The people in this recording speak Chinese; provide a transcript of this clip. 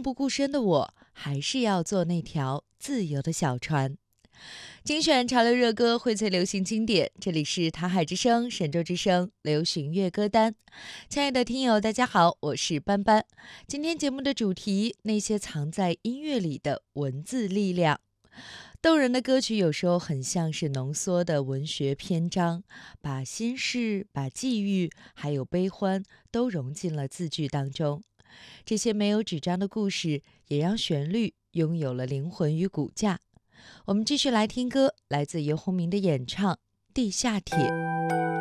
奋不顾身的我，还是要做那条自由的小船。精选潮流热歌，荟萃流行经典，这里是台海之声、神州之声流行乐歌单。亲爱的听友，大家好，我是班班。今天节目的主题：那些藏在音乐里的文字力量。动人的歌曲有时候很像是浓缩的文学篇章，把心事、把际遇，还有悲欢都融进了字句当中。这些没有纸张的故事，也让旋律拥有了灵魂与骨架。我们继续来听歌，来自游鸿明的演唱《地下铁》。